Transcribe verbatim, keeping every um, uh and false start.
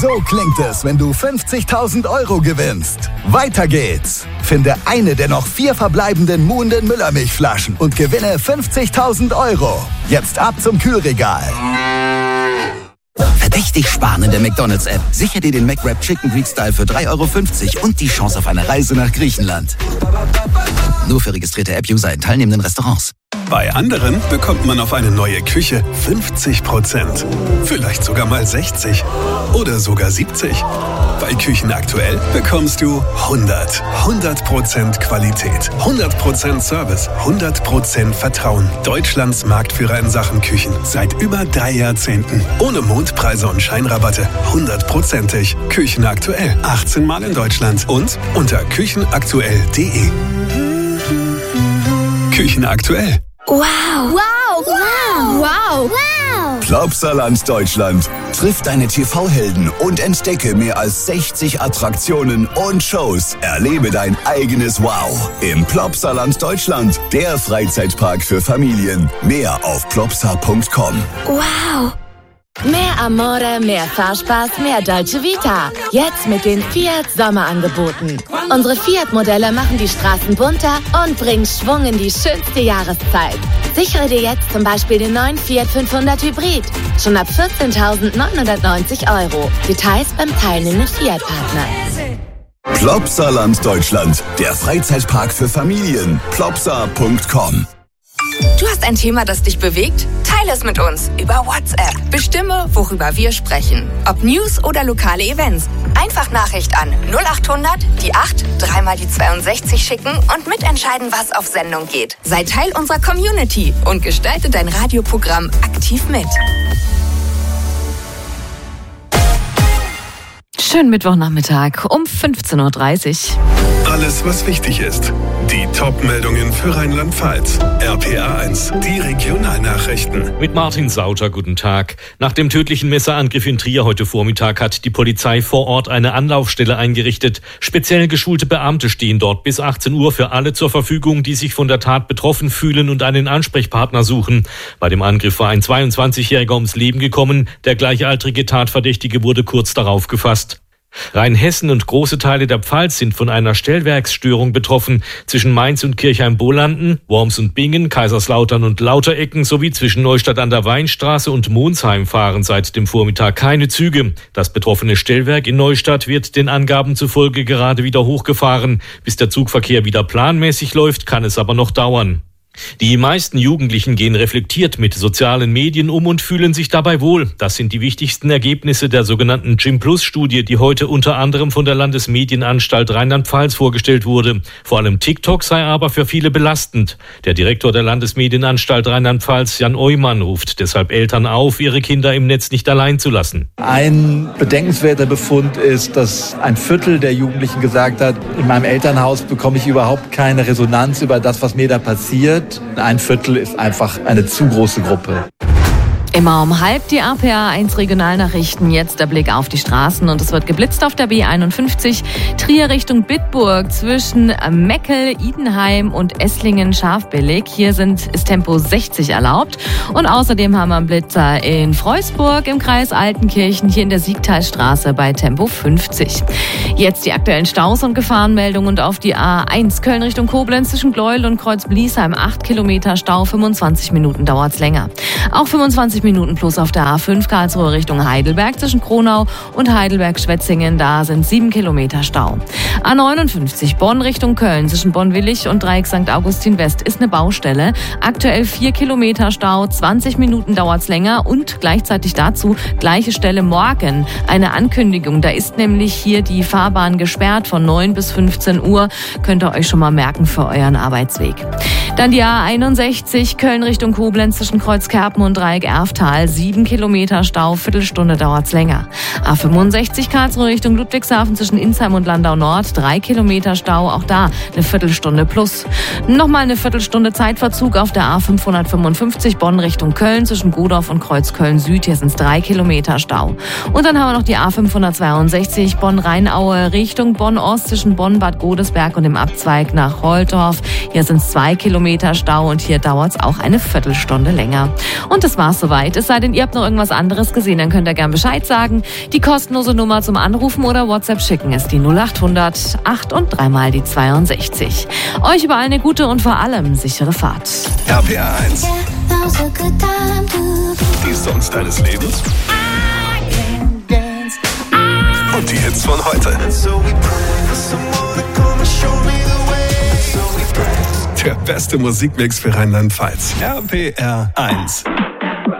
So klingt es, wenn du fünfzigtausend Euro gewinnst. Weiter geht's. Finde eine der noch vier verbleibenden Muhnden Müllermilchflaschen und gewinne fünfzigtausend Euro. Jetzt ab zum Kühlregal. Verdächtig sparen in der McDonald's-App. Sicher dir den McWrap Chicken Greek Style für drei Euro fünfzig und die Chance auf eine Reise nach Griechenland. Nur für registrierte App-User in teilnehmenden Restaurants. Bei anderen bekommt man auf eine neue Küche fünfzig Prozent. Vielleicht sogar mal sechzig. Oder sogar siebzig. Bei Küchen aktuell bekommst du hundert. hundert Prozent Qualität. hundert Prozent Service. hundert Prozent Vertrauen. Deutschlands Marktführer in Sachen Küchen. Seit über drei Jahrzehnten. Ohne Mondpreise und Scheinrabatte. hundertprozentig. Küchen aktuell. achtzehn Mal in Deutschland. Und unter küchenaktuell punkt de. Küchen aktuell. Wow. Wow. Wow. Wow. Wow. Plopsaland Deutschland. Triff deine T V-Helden und entdecke mehr als sechzig Attraktionen und Shows. Erlebe dein eigenes Wow im Plopsaland Deutschland. Der Freizeitpark für Familien. Mehr auf plopsa punkt com. Wow. Mehr Amore, mehr Fahrspaß, mehr Dolce Vita. Jetzt mit den Fiat Sommerangeboten. Unsere Fiat-Modelle machen die Straßen bunter und bringen Schwung in die schönste Jahreszeit. Sichere dir jetzt zum Beispiel den neuen Fiat fünfhundert Hybrid. Schon ab vierzehntausendneunhundertneunzig Euro. Details beim teilnehmenden Fiat-Partner. Plopsaland Deutschland. Der Freizeitpark für Familien. plopsa punkt com. Du hast ein Thema, das dich bewegt? Teile es mit uns über WhatsApp. Bestimme, worüber wir sprechen. Ob News oder lokale Events. Einfach Nachricht an null achthundert, die acht, dreimal die zweiundsechzig schicken und mitentscheiden, was auf Sendung geht. Sei Teil unserer Community und gestalte dein Radioprogramm aktiv mit. Schönen Mittwochnachmittag um fünfzehn Uhr dreißig. Alles, was wichtig ist. Die Top-Meldungen für Rheinland-Pfalz. R P A eins, die Regionalnachrichten. Mit Martin Sauter, guten Tag. Nach dem tödlichen Messerangriff in Trier heute Vormittag hat die Polizei vor Ort eine Anlaufstelle eingerichtet. Speziell geschulte Beamte stehen dort bis achtzehn Uhr für alle zur Verfügung, die sich von der Tat betroffen fühlen und einen Ansprechpartner suchen. Bei dem Angriff war ein zweiundzwanzigjähriger ums Leben gekommen. Der gleichaltrige Tatverdächtige wurde kurz darauf gefasst. Rheinhessen und große Teile der Pfalz sind von einer Stellwerksstörung betroffen. Zwischen Mainz und Kirchheim-Bolanden, Worms und Bingen, Kaiserslautern und Lauterecken sowie zwischen Neustadt an der Weinstraße und Monsheim fahren seit dem Vormittag keine Züge. Das betroffene Stellwerk in Neustadt wird den Angaben zufolge gerade wieder hochgefahren. Bis der Zugverkehr wieder planmäßig läuft, kann es aber noch dauern. Die meisten Jugendlichen gehen reflektiert mit sozialen Medien um und fühlen sich dabei wohl. Das sind die wichtigsten Ergebnisse der sogenannten Gym-Plus-Studie, die heute unter anderem von der Landesmedienanstalt Rheinland-Pfalz vorgestellt wurde. Vor allem TikTok sei aber für viele belastend. Der Direktor der Landesmedienanstalt Rheinland-Pfalz, Jan Eumann, ruft deshalb Eltern auf, ihre Kinder im Netz nicht allein zu lassen. Ein bedenkenswerter Befund ist, dass ein Viertel der Jugendlichen gesagt hat, in meinem Elternhaus bekomme ich überhaupt keine Resonanz über das, was mir da passiert. Ein Viertel ist einfach eine zu große Gruppe. Immer um halb die R P A eins Regionalnachrichten. Jetzt der Blick auf die Straßen und es wird geblitzt auf der B einundfünfzig. Trier Richtung Bitburg zwischen Meckel, Idenheim und Esslingen-Scharfbillig. Hier sind, ist Tempo sechzig erlaubt. Und außerdem haben wir einen Blitzer in Freusburg im Kreis Altenkirchen, hier in der Siegtalstraße bei Tempo fünfzig. Jetzt die aktuellen Staus und Gefahrenmeldungen und auf die A eins Köln Richtung Koblenz zwischen Gleuel und Kreuz-Bliesheim. acht Kilometer Stau, fünfundzwanzig Minuten dauert's länger. Auch fünfundzwanzig Minuten plus auf der A fünf Karlsruhe Richtung Heidelberg zwischen Kronau und Heidelberg-Schwetzingen. Da sind sieben Kilometer Stau. A neunundfünfzig Bonn Richtung Köln zwischen Bonn-Willig und Dreieck Sankt Augustin West ist eine Baustelle. Aktuell vier Kilometer Stau, zwanzig Minuten dauert's länger und gleichzeitig dazu gleiche Stelle morgen eine Ankündigung. Da ist nämlich hier die Fahrbahn gesperrt von neun bis fünfzehn Uhr. Könnt ihr euch schon mal merken für euren Arbeitsweg. Dann die A einundsechzig Köln Richtung Koblenz zwischen Kreuzkerpen und Dreieck Erftal. Sieben Kilometer Stau, Viertelstunde dauert's länger. A fünfundsechzig Karlsruhe Richtung Ludwigshafen zwischen Insheim und Landau Nord. Drei Kilometer Stau, auch da eine Viertelstunde plus. Nochmal eine Viertelstunde Zeitverzug auf der A fünfhundertfünfundfünfzig Bonn Richtung Köln zwischen Godorf und Kreuzköln Süd. Hier sind's drei Kilometer Stau. Und dann haben wir noch die A fünfhundertzweiundsechzig Bonn-Rheinaue Richtung Bonn-Ost zwischen Bonn-Bad Godesberg und dem Abzweig nach Holtorf. Hier sind's zwei Kilometer Stau und hier dauert's auch eine Viertelstunde länger. Und das war's soweit. Bescheid. Es sei denn, ihr habt noch irgendwas anderes gesehen, dann könnt ihr gern Bescheid sagen. Die kostenlose Nummer zum Anrufen oder WhatsApp schicken ist die null acht hundert acht und dreimal die zweiundsechzig. Euch überall eine gute und vor allem sichere Fahrt. R P R eins. Die Songs deines Lebens. Und die Hits von heute. Der beste Musikmix für Rheinland-Pfalz. R P R eins.